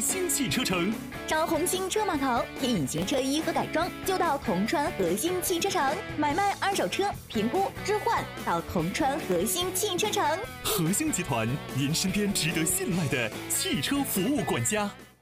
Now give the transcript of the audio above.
心汽车城。 找红星车码头添引擎车衣和改装，就到铜川核心汽车城。买卖二手车、评估、置换，到铜川核心汽车城。 核心集团，您身边值得信赖的汽车服务管家。